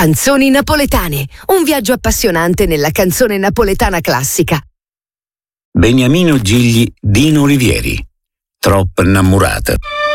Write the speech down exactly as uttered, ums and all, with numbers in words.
Canzoni napoletane, un viaggio appassionante nella canzone napoletana classica. Beniamino Gigli, Dino Olivieri. Troppo innamorata.